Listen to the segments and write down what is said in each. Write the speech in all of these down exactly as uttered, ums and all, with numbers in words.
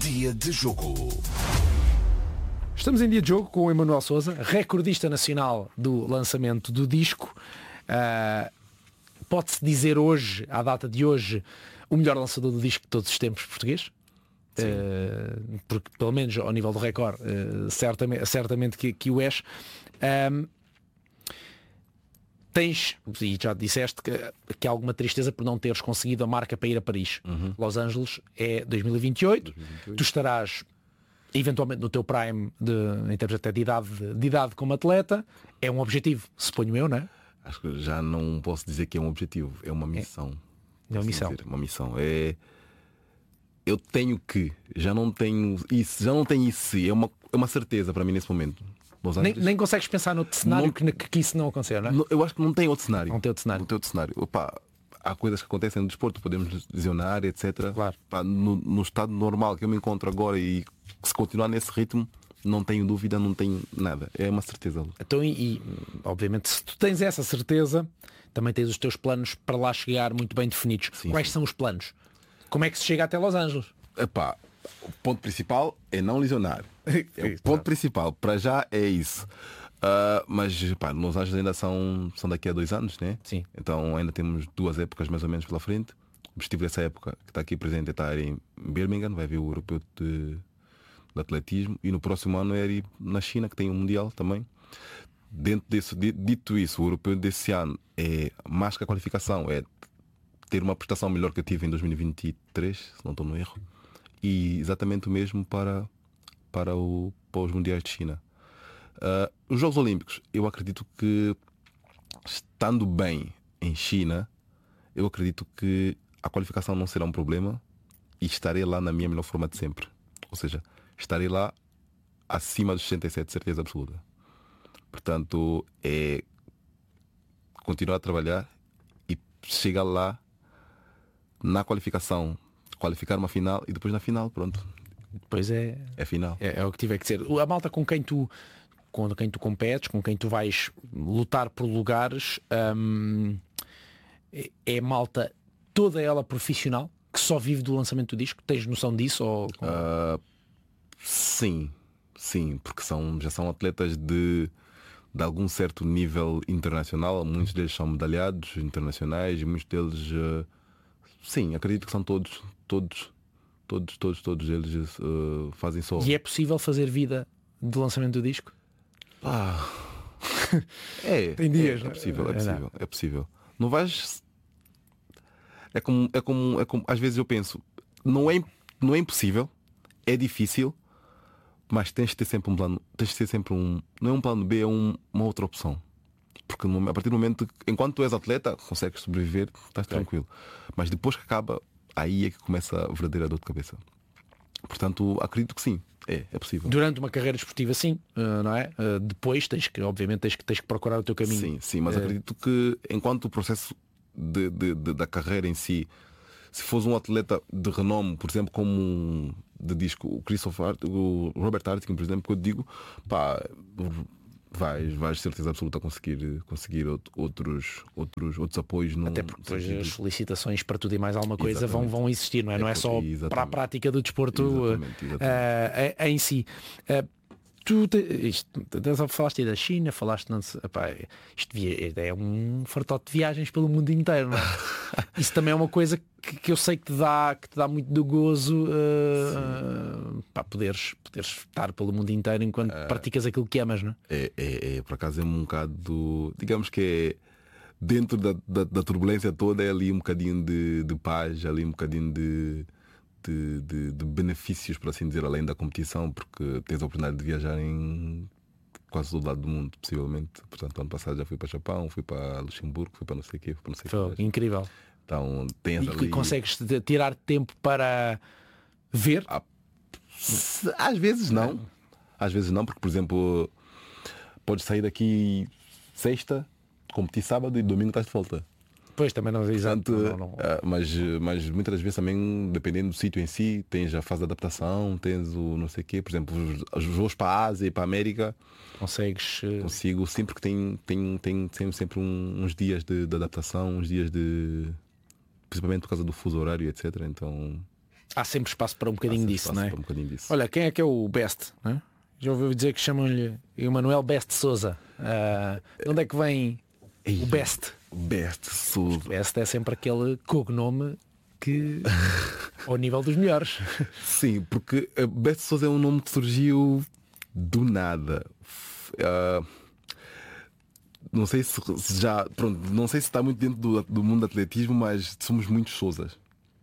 Dia de jogo. Estamos em dia de jogo com o Emanuel Sousa, recordista nacional do lançamento do disco. Uh, Pode-se dizer hoje, à data de hoje, o melhor lançador do disco de todos os tempos português? Uh, porque pelo menos ao nível do recorde, uh, certamente, certamente que, que o és. Um, tens, e já disseste que, que há alguma tristeza por não teres conseguido a marca para ir a Paris. Uhum. Los Angeles é dois mil e vinte e oito. dois mil e vinte e oito. Tu estarás eventualmente no teu prime de, em termos até de idade, de idade como atleta. É um objetivo, suponho eu, não é? Acho que já não posso dizer que é um objetivo, é uma missão. É uma Assim missão. dizer, uma missão. É... Eu tenho que, já não tenho isso, já não tenho isso, é uma, é uma certeza para mim nesse momento. Los Nem, Angeles, nem consegues pensar no cenário Não- que, que, que isso não acontecer, não é? não- eu acho que não tem outro cenário. Não tem outro cenário. Não tem outro cenário. Opa, há coisas que acontecem no desporto, podemos lesionar, etcétera. Claro. Pá, no, no estado normal que eu me encontro agora e se continuar nesse ritmo, não tenho dúvida, não tenho nada. É uma certeza. Então, e, e, obviamente, se tu tens essa certeza, também tens os teus planos para lá chegar muito bem definidos. Sim, Quais sim. são os planos? Como é que se chega até Los Angeles? Epá, o ponto principal é não lesionar. É o ponto principal. Para já é isso. Ah, mas pá, Los Angeles ainda são, são daqui a dois anos, né? Sim. Então ainda temos duas épocas mais ou menos pela frente. O objetivo dessa época que está aqui presente é estar em Birmingham, vai ver o europeu de, de atletismo, e no próximo ano é ir na China, que tem um mundial também. Dentro desse, di- dito isso, o europeu desse ano é mais que a qualificação, é ter uma prestação melhor que eu tive em dois mil e vinte e três, se não estou no erro, e exatamente o mesmo para, para, o, para os mundiais de China. Ah, os Jogos Olímpicos, eu acredito que estando bem em China, eu acredito que a qualificação não será um problema e estarei lá na minha melhor forma de sempre. Ou seja, estarei lá acima dos sessenta e sete, certeza absoluta. Portanto, é continuar a trabalhar e chegar lá na qualificação, qualificar uma final e depois na final, pronto, Depois é, é final. é, é o que tiver que ser. A malta com quem tu com quem tu competes, com quem tu vais lutar por lugares, hum, é, é malta toda ela profissional, que só vive do lançamento do disco. Tens noção disso? Ou... Ah, sim, sim, porque são, já são atletas de, de algum certo nível internacional. Muitos deles são medalhados internacionais e muitos deles, ah, sim, acredito que são todos, todos, todos, todos, todos eles ah, fazem só. E é possível fazer vida do lançamento do disco? Ah, é, Tem dias, é, não é é? possível, é É, possível, é possível. Não vais. É como, é como, é como, às vezes eu penso, não é, não é impossível, é difícil, mas tens de ter sempre um plano, tens de ter sempre um, não é um plano B, é um- uma outra opção. Porque no- a partir do momento que, enquanto tu és atleta, consegues sobreviver, estás tranquilo. Mas depois que acaba, aí é que começa a verdadeira dor de cabeça. Portanto, acredito que sim, é, é possível. Durante uma carreira esportiva, sim, uh, não é? Uh, depois tens que, obviamente, tens que, tens que procurar o teu caminho. Sim, sim, mas Eh, acredito que enquanto o processo de, de- de- da carreira em si, se fores um atleta de renome, por exemplo, como um de disco, o Christopher, Hart- o Robert Aitken, por exemplo, que eu digo, pá, vais, vais certeza absoluta conseguir, conseguir out- outros, outros, outros apoios. No, Até porque depois sentido- as solicitações para tudo e mais alguma coisa vão, Exatamente. vão existir, não é? É Não é por- só exatamente. para a prática do desporto uh, Exatamente, exatamente. uh, em si. Uh, tu te, isto, tu falaste aí da China, falaste não sei, epá, isto devia- é um fartote de viagens pelo mundo inteiro, não é? Isso também é uma coisa que, que eu sei que te dá, que te dá muito do gozo, uh, para poderes, poderes estar pelo mundo inteiro enquanto praticas aquilo que amas, não é? É, é, é, por acaso é um bocado, digamos que é dentro da, da, da turbulência toda, é ali um bocadinho de, de paz, ali um bocadinho de, de, de, de benefícios, por assim dizer, além da competição, porque tens a oportunidade de viajar em quase todo lado do mundo, possivelmente. Portanto, ano passado já fui para Japão, fui para Luxemburgo, fui para não sei o quê, fui para não sei o Foi quê. incrível. Então tens E, ali... e consegues te- tirar tempo para ver? Ah, se- Às vezes não. Às vezes não, porque, por exemplo, podes sair daqui sexta, competir sábado e domingo estás de volta. Pois também não exato. Portanto, Não, não. ah, mas, mas muitas das vezes também, dependendo do sítio em si, tens a fase de adaptação, tens o não sei o quê. Por exemplo, os, os voos para a Ásia e para a América, Consegues. eh, consigo sempre que tem, tem, tem sempre, sempre um- uns dias de, de adaptação, uns dias de. Principalmente por causa do fuso horário, etcétera. Então. há sempre espaço para um bocadinho disso, não é? Um bocadinho disso. Olha, quem é que é o Best? Não é? Já ouviu dizer que chamam-lhe Emanuel Best Souza. Uh, de onde é que vem Ei, o Best? Best Souza. Best é sempre aquele cognome que ao nível dos melhores. Sim, porque Best Souza é um nome que surgiu do nada. Uh, não sei se, se já pronto, não sei se está muito dentro do, do mundo do atletismo, mas somos muitos Souzas.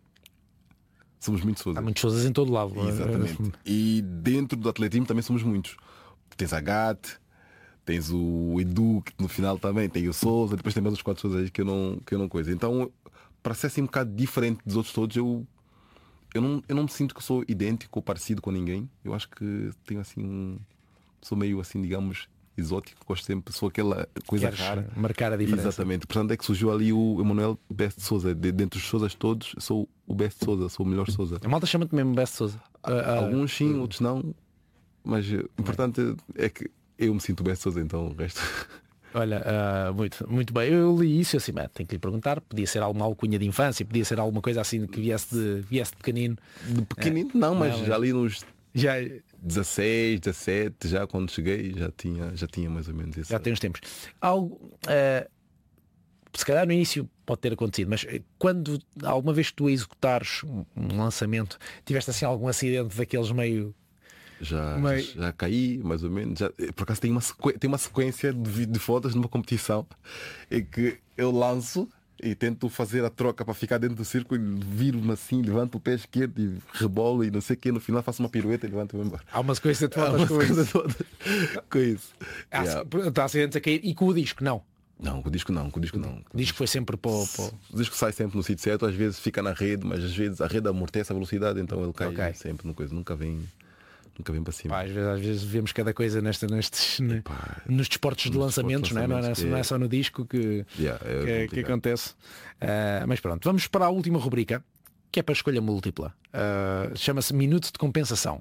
Somos muitos Souzas. Há muitos Souzas em todo lado. Exatamente. E dentro do atletismo também somos muitos. Tens a Gat, tens o Edu, que no final também tem o Souza, depois tem mais uns quatro Souzas aí que eu não, que eu não coisa. Então, para ser assim um bocado diferente dos outros todos, eu, eu, não, eu não me sinto que sou idêntico ou parecido com ninguém. Eu acho que tenho assim um. Sou meio assim, digamos, exótico, gosto sempre, sou aquela coisa Queres rara. marcar a diferença. Exatamente. Portanto é que surgiu ali o Emanuel Best Souza. De, dentre os Souzas todos, sou o Best Souza, sou o melhor Souza. A malta chama-te mesmo Best Souza. Alguns sim, outros não. Mas o importante é que eu me sinto Best Souza, então o resto. Olha, uh, muito, muito bem. Eu li isso e assim, man, tenho que lhe perguntar. Podia ser alguma alcunha de infância, podia ser alguma coisa assim que viesse de, viesse de pequenino. De pequenino é. não, mas não, já ali nos já... dezasseis, dezassete, já quando cheguei já tinha, já tinha mais ou menos isso. Já tem uns tempos. Algo, uh, se calhar no início pode ter acontecido, mas quando alguma vez que tu executares um, um lançamento, tiveste assim algum acidente daqueles meio... Já, Mas... já, já caí, mais ou menos. Já, por acaso tem uma, sequ... tem uma sequência de, de fotos numa competição em que eu lanço e tento fazer a troca para ficar dentro do círculo e viro-me assim, levanto o pé esquerdo e rebolo e não sei o que. No final faço uma pirueta e levanto-me embora. Há uma sequência de fotos com isso. Com isso. Há yeah. acidentes a cair. E com o disco, não? Não, com o disco não, com o disco não. O disco foi sempre para o... O disco sai sempre no sítio certo, às vezes fica na rede, mas às vezes a rede amortece a velocidade, então ele cai okay. sempre no coisa, nunca vem... Nunca vem para cima. Pá, às, vezes, às vezes vemos cada coisa nesta, nestes, Epá, nos desportos de lançamentos, não é? Não, é, não é só no disco que, yeah, é que, que acontece. Uh, mas pronto, vamos para a última rubrica, que é para escolha múltipla. Uh, chama-se Minuto de Compensação.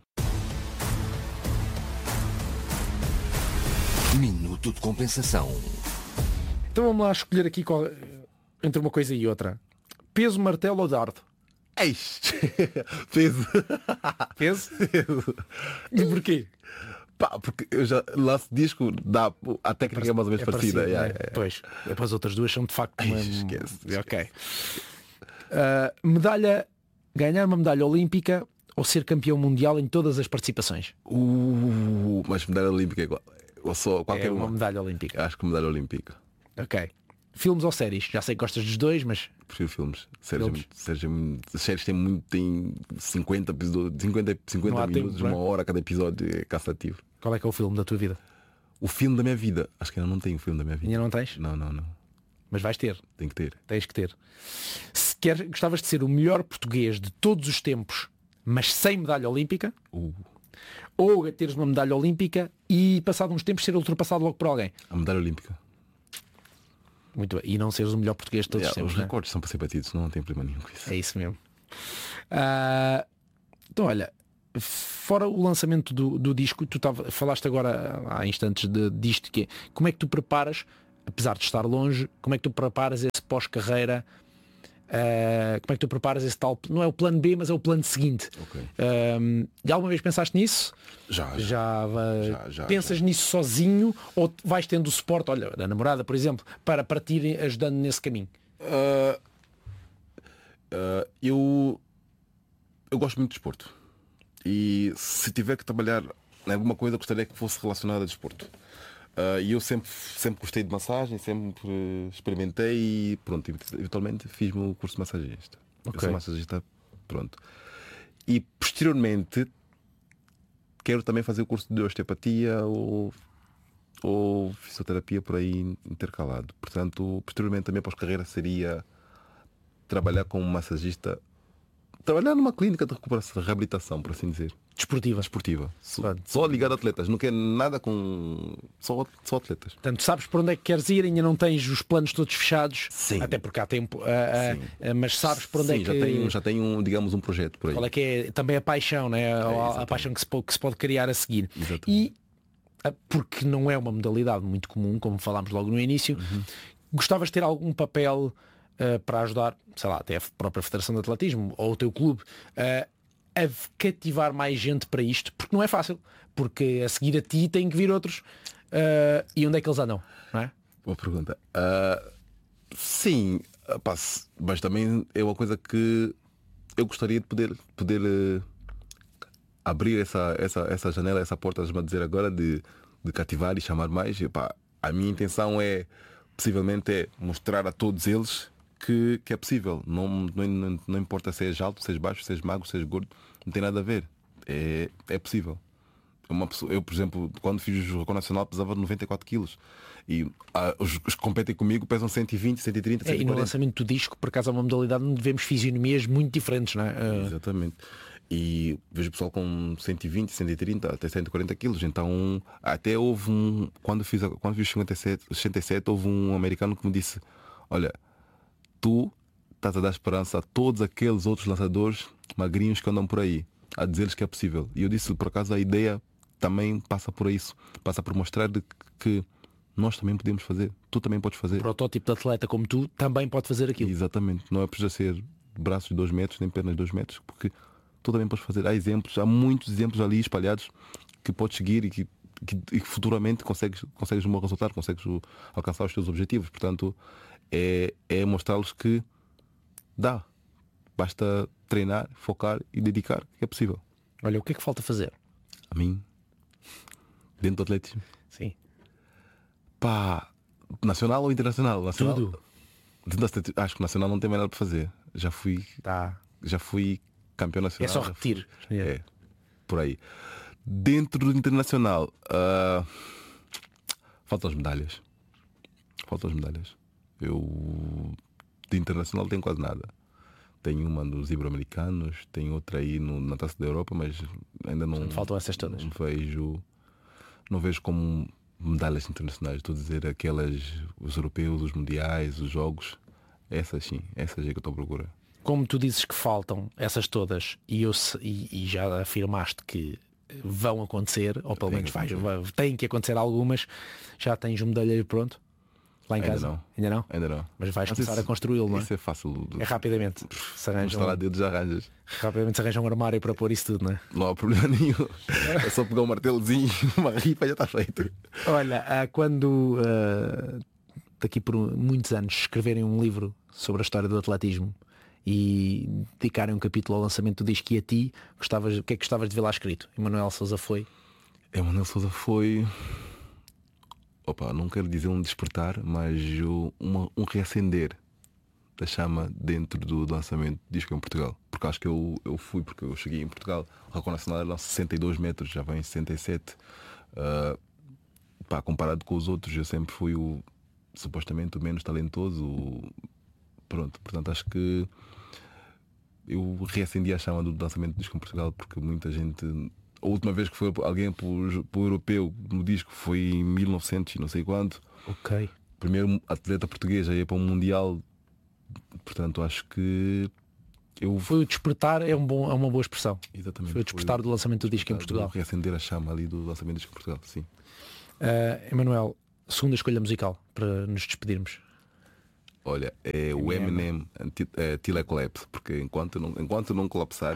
Minuto de Compensação. Então vamos lá escolher aqui qual, entre uma coisa e outra. Peso, martelo ou dardo? Eis! Peso. Peso? Peso. E porquê? Pá, porque eu já lanço disco, dá, a técnica é, é mais ou menos é parecida. Parecido, é, é, é. Pois, depois as outras duas são de facto uma... Esquece, esquece. Ok. Uh, medalha, ganhar uma medalha olímpica ou ser campeão mundial em todas as participações? Uh, mas medalha olímpica é igual. Ou só qualquer é uma, uma medalha olímpica. Acho que medalha olímpica. Ok. Filmes ou séries? Já sei que gostas dos dois, mas... Prefiro filmes. Séries, filmes. séries, séries têm muito, tem cinquenta episódios, cinquenta, cinquenta minutos, tempo, uma hora cada episódio, é cansativo. Qual é que é o filme da tua vida? O filme da minha vida? Acho que ainda não tenho o filme da minha vida. Ainda não tens? Não, não, não. Mas vais ter. Tem que ter. Tens que ter. Se quer, gostavas de ser o melhor português de todos os tempos, mas sem medalha olímpica, uh. ou teres uma medalha olímpica e passado uns tempos ser ultrapassado logo por alguém? A medalha olímpica. Muito bem. E não seres o melhor português de todos yeah, os tempos. Os recordes são para ser batidos, não tem problema nenhum com isso. É isso mesmo. Uh, então olha, fora o lançamento do, do disco, tu tava, falaste agora há instantes de, disto, que é, como é que tu preparas, apesar de estar longe, como é que tu preparas esse pós-carreira? Uh, como é que tu preparas esse tal, não é o plano B, mas é o plano seguinte? Okay. Uh, e alguma vez pensaste nisso? Já, já, já, uh, já, já pensas já. nisso sozinho ou vais tendo o suporte, olha, da namorada, por exemplo, para, para te ir ajudando nesse caminho? Uh, uh, eu eu gosto muito de desporto e se tiver que trabalhar em alguma coisa gostaria que fosse relacionada a desporto. Uh, e eu sempre, sempre gostei de massagem, sempre uh, experimentei e pronto, eventualmente fiz o curso de massagista. Okay. Eu sou massagista, pronto. E posteriormente quero também fazer o curso de osteopatia ou, ou fisioterapia por aí intercalado. Portanto, posteriormente também pós-carreira seria trabalhar como massagista, trabalhar numa clínica de recuperação, de reabilitação, por assim dizer. Desportiva. Desportiva. Só, só ligado a atletas. Não quero nada com... Só, só atletas. Portanto, sabes para onde é que queres ir, ainda não tens os planos todos fechados. Sim. Até porque há tempo. Uh, uh, mas sabes para onde Sim, é que... já tenho, já tenho, digamos, um projeto por aí. Qual é que é também a paixão, né? É, a, a paixão que se, pode, que se pode criar a seguir. Exatamente. E, uh, porque não é uma modalidade muito comum, como falámos logo no início, uhum. Gostavas de ter algum papel uh, para ajudar, sei lá, até a própria Federação de Atletismo ou o teu clube uh, a cativar mais gente para isto? Porque não é fácil, porque a seguir a ti tem que vir outros. Uh, e onde é que eles andam? Não é? Boa pergunta. Uh, sim, opa, mas também é uma coisa que eu gostaria de poder, poder uh, abrir essa, essa, essa janela, essa porta, a dizer agora, de, de cativar e chamar mais. E, opa, a minha intenção é, possivelmente, é mostrar a todos eles que, que é possível. Não, não, não, não importa se és alto, se és baixo, se és magro, se és gordo, não tem nada a ver. É, é possível. Uma pessoa, eu, por exemplo, quando fiz o Record Nacional pesava noventa e quatro quilos e ah, os, os que competem comigo pesam cento e vinte, cento e trinta, cento e quarenta. É, e no lançamento do disco, por acaso, é uma modalidade onde vemos fisionomias muito diferentes, não é? Uh... Exatamente. E vejo pessoal com cento e vinte, cento e trinta, até cento e quarenta quilos. Então, até houve um. Quando fiz, quando fiz cinquenta e sete, sessenta e sete, houve um americano que me disse: olha, tu estás a dar esperança a todos aqueles outros lançadores magrinhos que andam por aí, a dizer-lhes que é possível. E eu disse, por acaso, a ideia também passa por isso, passa por mostrar de que nós também podemos fazer, tu também podes fazer. Um protótipo de atleta como tu também pode fazer aquilo. Exatamente, não é preciso ser braços de dois metros, nem pernas de dois metros, porque tu também podes fazer. Há exemplos, há muitos exemplos ali espalhados que podes seguir e que, que, e que futuramente consegues, consegues um bom resultado, consegues alcançar os teus objetivos. Portanto, é, é mostrar-lhes que dá, basta treinar, focar e dedicar, que é possível. Olha, o que é que falta fazer? A mim, dentro do atletismo. Sim. Pá, nacional ou internacional? Nacional? Tudo. Acho que nacional não tem mais nada para fazer. Já fui, tá. já fui campeão nacional. É só repetir. Fui, é, por aí. Dentro do internacional, uh, faltam as medalhas. Faltam as medalhas. Eu de internacional tenho quase nada. Tenho uma nos Ibero-Americanos, tenho outra aí no, na Taça da Europa, mas ainda não. Portanto, faltam essas todas. Não vejo, não vejo como medalhas internacionais. Estou a dizer aquelas, os europeus, os mundiais, os jogos. Essas sim, essas é que eu estou à procura. Como tu dizes que faltam essas todas e, eu, e, e já afirmaste que vão acontecer, ou pelo menos vai, tem que acontecer algumas, já tens um medalheiro pronto? Lá em Ainda casa? não. Ainda não? Ainda não. Mas vais Mas começar isso, a construí-lo, não é? Isso é fácil. É rapidamente. Se arranjam, lá dedos já arranjas. Rapidamente se arranja um armário para pôr isso tudo, não é? Não há problema nenhum. É só pegar um martelozinho, uma ripa e já está feito. Olha, quando uh, daqui por muitos anos escreverem um livro sobre a história do atletismo e dedicarem um capítulo ao lançamento do disco e a ti, gostavas, o que é que gostavas de ver lá escrito? Emanuel Sousa foi? Emanuel Sousa foi... Opa, não quero dizer um despertar, mas uma, um reacender da chama dentro do, do lançamento do disco em Portugal. Porque acho que eu, eu fui, porque eu cheguei em Portugal, o Record Nacional era sessenta e dois metros, já vem em sessenta e sete. Uh, pá, comparado com os outros, eu sempre fui o supostamente o menos talentoso. O, pronto, portanto acho que eu reacendi a chama do lançamento do disco em Portugal, porque muita gente... A última vez que foi alguém para o europeu no disco foi em mil e novecentos e não sei quanto. Ok. Primeiro atleta português a ir para um mundial. Portanto, acho que eu... Foi o despertar, é, um bom, é uma boa expressão. Exatamente. Foi o despertar foi do lançamento do disco em Portugal. Reacender a chama ali do lançamento do disco em Portugal, sim. Uh, Emanuel, segunda escolha musical para nos despedirmos. Olha, é o Eminem é, Till I Collapse, porque enquanto não, enquanto não colapsar.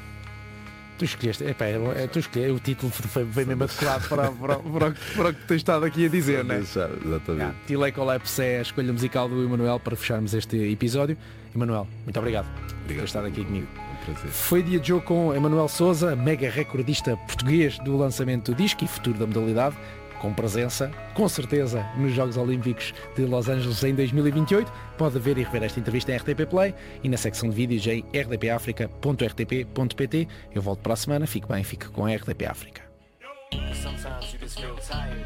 Tu escolheste, epá, é, tu escolheste, o título foi bem mesmo adequado para, para, para, para o que tens estado aqui a dizer, não é? Exatamente. Yeah, Till I Collapse é a escolha musical do Emanuel para fecharmos este episódio. Emanuel, muito obrigado, obrigado por estar aqui comigo. Um prazer. Foi dia de jogo com Emanuel Sousa, mega recordista português do lançamento do disco e futuro da modalidade, com presença, com certeza, nos Jogos Olímpicos de Los Angeles em dois mil e vinte e oito. Pode ver e rever esta entrevista em R T P Play e na secção de vídeos em r d p africa ponto r t p ponto p t. Eu volto para a semana, fique bem, fique com a R T P África.